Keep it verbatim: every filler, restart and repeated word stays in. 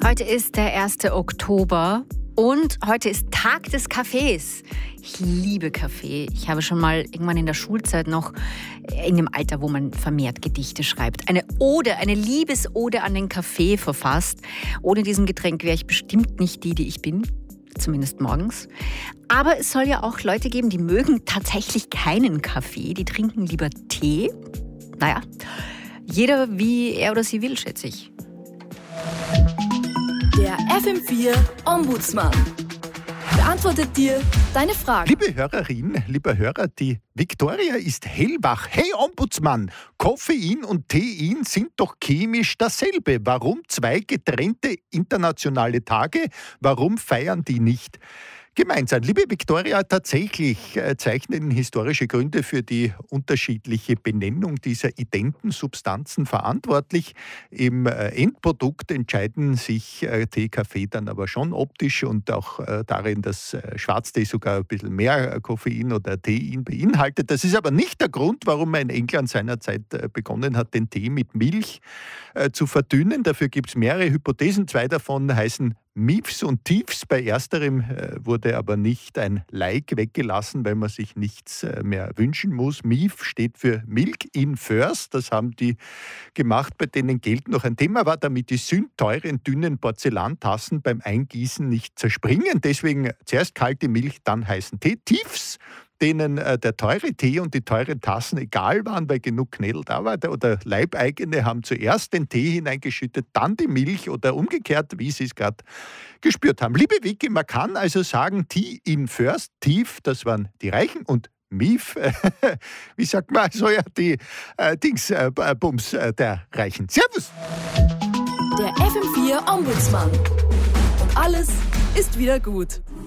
Heute ist der erste Oktober und heute ist Tag des Kaffees. Ich liebe Kaffee. Ich habe schon mal irgendwann in der Schulzeit noch, in dem Alter, wo man vermehrt Gedichte schreibt, eine Ode, eine Liebesode an den Kaffee verfasst. Ohne diesen Getränk wäre ich bestimmt nicht die, die ich bin. Zumindest morgens. Aber es soll ja auch Leute geben, die mögen tatsächlich keinen Kaffee. Die trinken lieber Tee. Naja, jeder wie er oder sie will, schätze ich. Der F M vier Ombudsmann beantwortet dir deine Fragen. Liebe Hörerin, lieber Hörer, die Viktoria ist hellwach. Hey Ombudsmann, Koffein und Tein sind doch chemisch dasselbe. Warum zwei getrennte internationale Tage? Warum feiern die nicht gemeinsam? Liebe Viktoria, tatsächlich äh, zeichnen historische Gründe für die unterschiedliche Benennung dieser identen Substanzen verantwortlich. Im äh, Endprodukt entscheiden sich äh, Tee, Kaffee dann aber schon optisch und auch äh, darin, dass äh, Schwarztee sogar ein bisschen mehr äh, Koffein oder Tein beinhaltet. Das ist aber nicht der Grund, warum man in England seinerzeit äh, begonnen hat, den Tee mit Milch äh, zu verdünnen. Dafür gibt es mehrere Hypothesen. Zwei davon heißen Miefs und Tiefs. Bei ersterem äh, wurde aber nicht ein Like weggelassen, weil man sich nichts äh, mehr wünschen muss. Mief steht für Milk in First. Das haben die gemacht, bei denen Geld noch ein Thema war, damit die sündteuren, dünnen Porzellantassen beim Eingießen nicht zerspringen. Deswegen zuerst kalte Milch, dann heißen Tee. Tiefs, denen äh, der teure Tee und die teuren Tassen egal waren, weil genug Knädel da war, oder Leibeigene haben zuerst den Tee hineingeschüttet, dann die Milch oder umgekehrt, wie sie es gerade gespürt haben. Liebe Vicky, man kann also sagen, Tea in First, tief, das waren die Reichen, und Mief, äh, wie sagt man, so ja, die äh, Dings, äh, Bums äh, der Reichen. Servus! Der F M vier Ombudsmann. Und alles ist wieder gut.